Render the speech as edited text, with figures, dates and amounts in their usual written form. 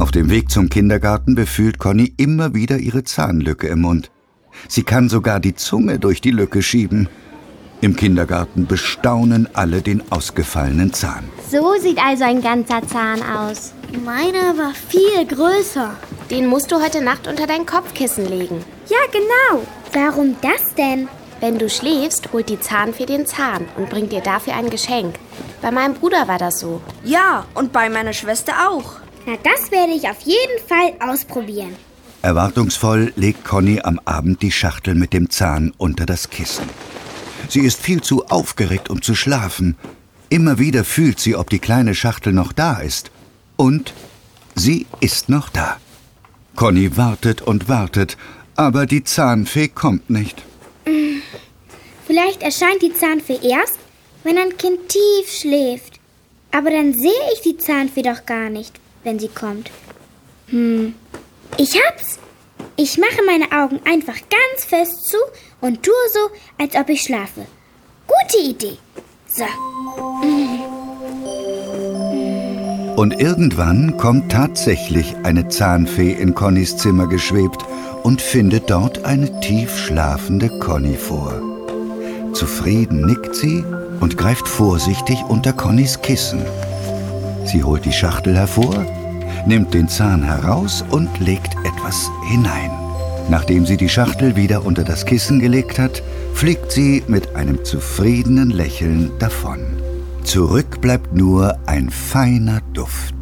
Auf dem Weg zum Kindergarten befühlt Conny immer wieder ihre Zahnlücke im Mund. Sie kann sogar die Zunge durch die Lücke schieben. Im Kindergarten bestaunen alle den ausgefallenen Zahn. So sieht also ein ganzer Zahn aus. Meiner war viel größer. Den musst du heute Nacht unter dein Kopfkissen legen. Ja, genau. Warum das denn? Wenn du schläfst, holt die Zahnfee den Zahn und bringt dir dafür ein Geschenk. Bei meinem Bruder war das so. Ja, und bei meiner Schwester auch. Na, das werde ich auf jeden Fall ausprobieren. Erwartungsvoll legt Conny am Abend die Schachtel mit dem Zahn unter das Kissen. Sie ist viel zu aufgeregt, um zu schlafen. Immer wieder fühlt sie, ob die kleine Schachtel noch da ist. Und sie ist noch da. Conny wartet und wartet, aber die Zahnfee kommt nicht. Vielleicht erscheint die Zahnfee erst, wenn ein Kind tief schläft. Aber dann sehe ich die Zahnfee doch gar nicht, wenn sie kommt. Ich hab's! Ich mache meine Augen einfach ganz fest zu und tue so, als ob ich schlafe. Gute Idee. So. Und irgendwann kommt tatsächlich eine Zahnfee in Connys Zimmer geschwebt und findet dort eine tief schlafende Conny vor. Zufrieden nickt sie und greift vorsichtig unter Connys Kissen. Sie holt die Schachtel hervor, nimmt den Zahn heraus und legt etwas hinein. Nachdem sie die Schachtel wieder unter das Kissen gelegt hat, fliegt sie mit einem zufriedenen Lächeln davon. Zurück bleibt nur ein feiner Duft.